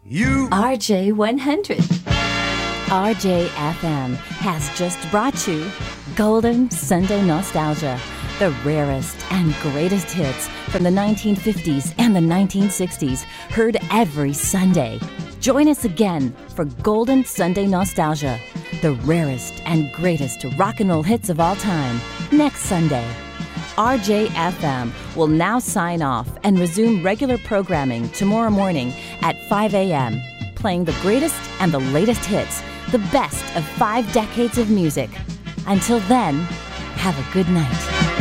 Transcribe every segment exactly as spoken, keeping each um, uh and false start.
You R J one hundred. R J F M has just brought you Golden Sunday Nostalgia, the rarest and greatest hits from the nineteen fifties and the nineteen sixties, heard every Sunday. Join us again for Golden Sunday Nostalgia, the rarest and greatest rock and roll hits of all time, next Sunday. R J F M will now sign off and resume regular programming tomorrow morning at five a.m., playing the greatest and the latest hits, the best of five decades of music. Until then, have a good night.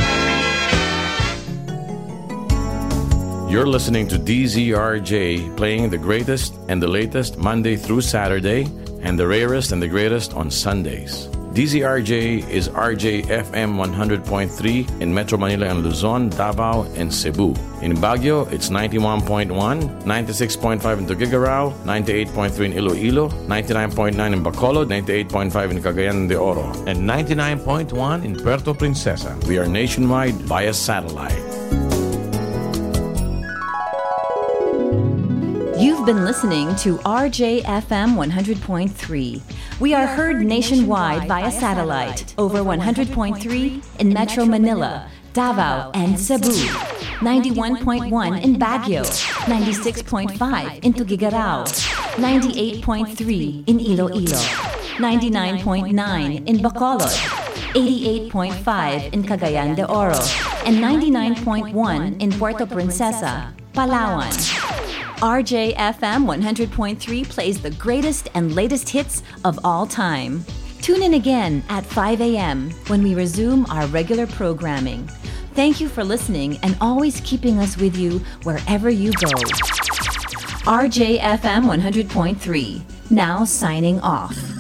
You're listening to D Z R J, playing the greatest and the latest Monday through Saturday, and the rarest and the greatest on Sundays. D Z R J is R J F M one hundred point three in Metro Manila and Luzon, Davao, and Cebu. In Baguio, it's ninety-one point one, ninety-six point five in Tuguegarao, ninety-eight point three in Iloilo, ninety-nine point nine in Bacolod, ninety-eight point five in Cagayan de Oro, and ninety-nine point one in Puerto Princesa. We are nationwide via satellite. You've been listening to R J F M one hundred point three. We are heard nationwide via satellite over one hundred point three in Metro Manila, Davao, and Cebu, ninety-one point one in Baguio, ninety-six point five in Tuguegarao, ninety-eight point three in Iloilo, ninety-nine point nine in Bacolod, eighty-eight point five in Cagayan de Oro, and ninety-nine point one in Puerto Princesa, Palawan. R J F M one hundred point three plays the greatest and latest hits of all time. Tune in again at five a.m. when we resume our regular programming. Thank you for listening and always keeping us with you wherever you go. R J F M one hundred point three, now signing off.